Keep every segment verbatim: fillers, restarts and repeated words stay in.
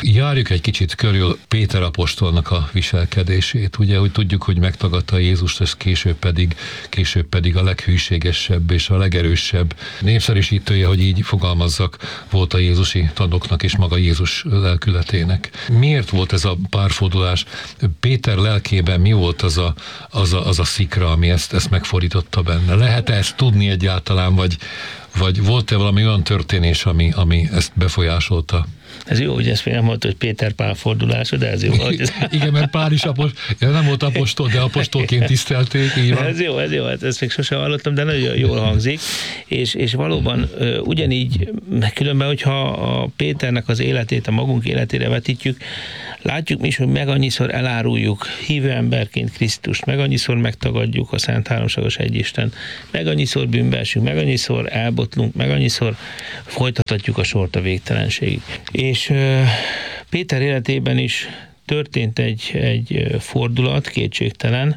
Járjuk egy kicsit körül Péter apostolnak a viselkedését. Ugye, hogy tudjuk, hogy megtagadta Jézust, ez később pedig, később pedig a leghűségesebb és a legerősebb népszerűsítője, hogy így fogalmazzak, volt a jézusi tanoknak és maga Jézus lelkületének. Miért volt ez a párfordulás? Péter lelkében mi volt az a, az a, az a szikra, ami ezt, ezt megfordította benne? Lehet-e ezt tudni egyáltalán, vagy, vagy volt-e valami olyan történés, ami, ami ezt befolyásolta? Ez jó, hogy ezt még nem mondta, hogy Péter Pál fordulása, de ez jó. Ez... Igen, mert Pál is apostol, nem volt apostol, de apostolként tisztelték, így van. Ez jó, ez jó, hát ezt még sosem hallottam, de nagyon jól hangzik, és, és valóban ugyanígy, különben, hogyha a Péternek az életét a magunk életére vetítjük, látjuk mi is, hogy meg annyiszor eláruljuk hívő emberként Krisztust, meg annyiszor megtagadjuk a Szent Háromságos Egyisten, meg annyiszor bűnbeesünk, meg annyiszor elbotlunk, meg annyiszor folytathatjuk a sort a végtelenségig. És uh, Péter életében is történt egy, egy fordulat, kétségtelen,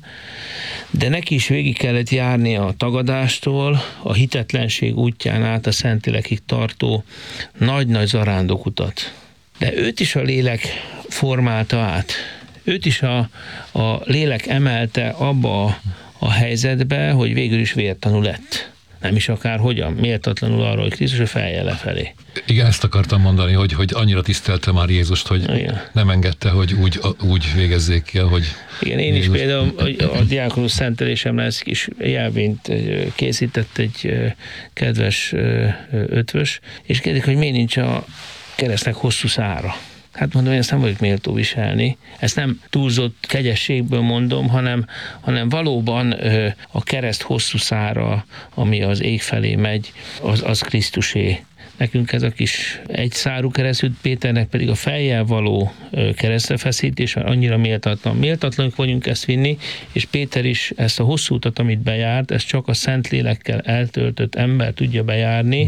de neki is végig kellett járni a tagadástól, a hitetlenség útján át a Szentlélekig tartó nagy-nagy zarándokutat. De őt is a lélek formálta át. Őt is a, a lélek emelte abba a, a helyzetbe, hogy végül is vértanú lett. Nem is akár hogyan, méltatlanul arra, hogy Krisztus a fejjel lefelé. Igen, ezt akartam mondani, hogy, hogy annyira tisztelte már Jézust, hogy igen. Nem engedte, hogy úgy, úgy végezzék ki, hogy igen, én Jézus... is például a diákonus szentelésemre ezt kis jelvényt készített egy kedves ötvös, és kérdik, hogy miért nincs a keresztnek hosszú szára. Hát mondom, én ezt nem vagyok méltó viselni. Ezt nem túlzott kegyességből mondom, hanem, hanem valóban a kereszt hosszú szára, ami az ég felé megy, az, az Krisztusé. Nekünk ez a kis egyszárú keresztül, Péternek pedig a fejjel való keresztrefeszítés, mert annyira méltatlan. Méltatlanok vagyunk ezt vinni, és Péter is ezt a hosszú utat, amit bejárt, ezt csak a Szentlélekkel eltöltött ember tudja bejárni,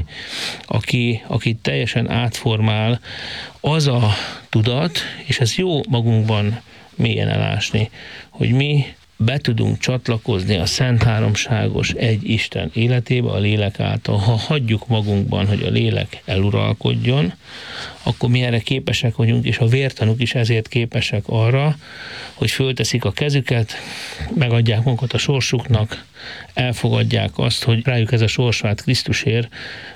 aki, aki teljesen átformál az a tudat, és ez jó magunkban mélyen elásni, hogy mi be tudunk csatlakozni a Szent Háromságos egy Isten életébe a lélek által. Ha hagyjuk magunkban, hogy a lélek eluralkodjon, akkor mi erre képesek vagyunk, és a vértanúk is ezért képesek arra, hogy fölteszik a kezüket, megadják magukat a sorsuknak, elfogadják azt, hogy rájuk ez a sors vált Krisztusért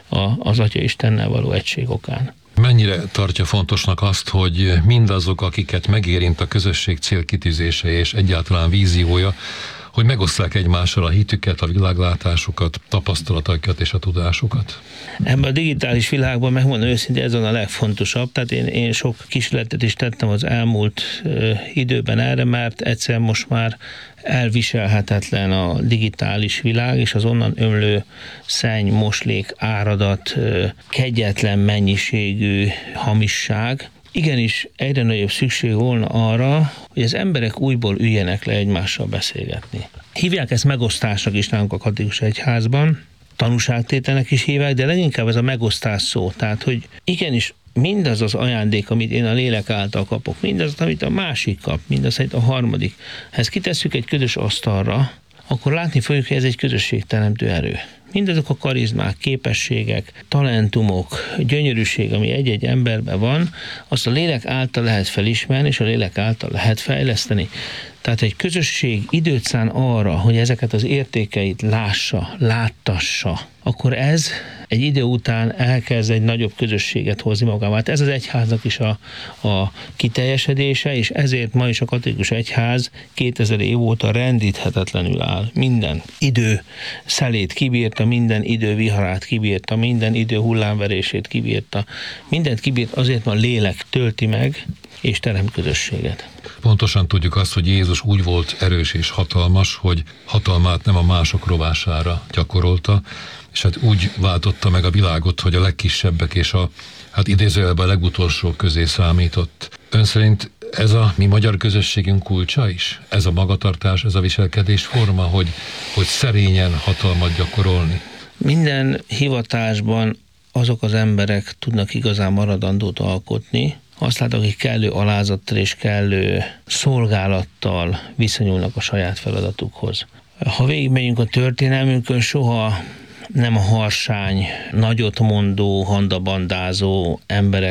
az Atya Istennel való egység okán. Mennyire tartja fontosnak azt, hogy mindazok, akiket megérint a közösség célkitűzése és egyáltalán víziója, hogy megosztják egymással a hitüket, a világlátásukat, tapasztalataikat és a tudásukat? Ebben a digitális világban, megmondom őszintén, ez a legfontosabb. Tehát én, én sok kísérletet is tettem az elmúlt uh, időben erre, mert egyszer most már elviselhetetlen a digitális világ, és az onnan ömlő szenny, moslék, áradat, uh, kegyetlen mennyiségű hamisság. Igenis, egyre nagyobb szükség volna arra, hogy az emberek újból üljenek le egymással beszélgetni. Hívják ezt megosztásnak is nálunk a katolikus egyházban, tanúságtételnek is hívják, de leginkább ez a megosztás szó. Tehát, hogy igenis mindaz az ajándék, amit én a lélek által kapok, mindaz, amit a másik kap, mindaz, amit a harmadik, ha ezt kitesszük egy közös asztalra, akkor látni fogjuk, hogy ez egy közösségteremtő erő. Mindazok a karizmák, képességek, talentumok, gyönyörűség, ami egy-egy emberben van, azt a lélek által lehet felismerni, és a lélek által lehet fejleszteni. Tehát egy közösség időt szán arra, hogy ezeket az értékeit lássa, láttassa, akkor ez egy idő után elkezd egy nagyobb közösséget hozni magával. Hát ez az egyháznak is a, a kiteljesedése, és ezért ma is a katolikus egyház kétezer év óta rendíthetetlenül áll. Minden idő szelét kibírta, minden idő viharát kibírta, minden idő hullámverését kibírta. Mindent kibírt azért, mert a lélek tölti meg, és teremt közösséget. Pontosan tudjuk azt, hogy Jézus úgy volt erős és hatalmas, hogy hatalmát nem a mások rovására gyakorolta, és hát úgy váltotta meg a világot, hogy a legkisebbek és a, hát idézőjelben a legutolsók közé számított. Ön szerint ez a mi magyar közösségünk kulcsa is? Ez a magatartás, ez a viselkedés forma, hogy, hogy szerényen hatalmat gyakorolni? Minden hivatásban azok az emberek tudnak igazán maradandót alkotni, azt látom, hogy kellő alázattal és kellő szolgálattal viszonyulnak a saját feladatukhoz. Ha végigmegyünk a történelmünkön, soha nem a harsány, nagyot mondó, handabandázó emberek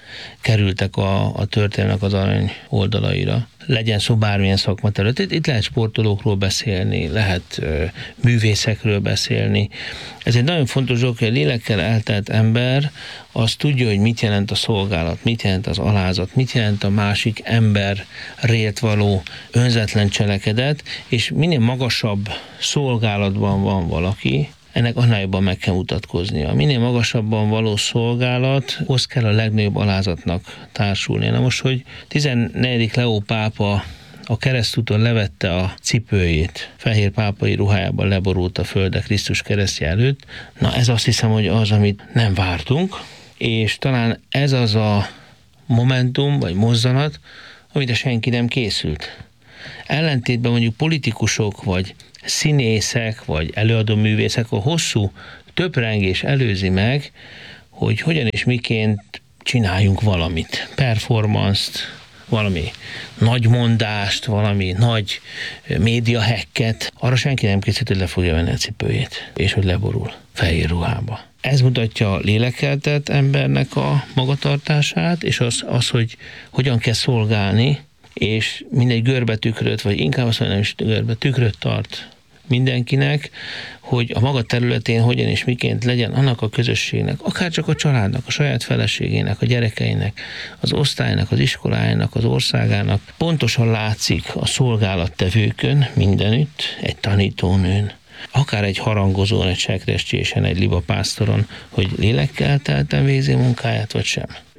kerültek a, a történelmek az arany oldalaira. Legyen szó bármilyen szakmaterület. Itt, itt lehet sportolókról beszélni, lehet ö, művészekről beszélni. Ez egy nagyon fontos dolog, hogy a lélekkel eltelt ember az tudja, hogy mit jelent a szolgálat, mit jelent az alázat, mit jelent a másik ember rért való önzetlen cselekedet, és minél magasabb szolgálatban van valaki, ennek annál jobban meg kell mutatkoznia. Minél magasabban való szolgálathoz kell a legnagyobb alázatnak társulni. Na most, hogy tizennegyedik Leó pápa a keresztúton levette a cipőjét, fehér pápai ruhájában leborult a földre Krisztus keresztje előtt, na ez azt hiszem, hogy az, amit nem vártunk, és talán ez az a momentum, vagy mozzanat, amire senki nem készült. Ellentétben mondjuk politikusok, vagy színészek, vagy előadóművészek, a hosszú töprengés előzi meg, hogy hogyan és miként csináljunk valamit, performance-t, valami nagy mondást, valami nagy médiahacket. Arra senki nem készült, hogy le fogja venni a cipőjét, és hogy leborul fehér ruhába. Ez mutatja a lélekkeltett embernek a magatartását, és az, az, hogy hogyan kell szolgálni, és mindegy görbetükröt, vagy inkább azt mondom, hogy görbe tükröt tart mindenkinek, hogy a maga területén hogyan és miként legyen annak a közösségnek, akár csak a családnak, a saját feleségének, a gyerekeinek, az osztálynak, az iskolájának, az országának. Pontosan látszik a szolgálattevőkön mindenütt, egy tanítónőn, akár egy harangozón, egy sekrestjésen, egy libapásztoron, hogy lélekkel telten végzi munkáját, vagy sem.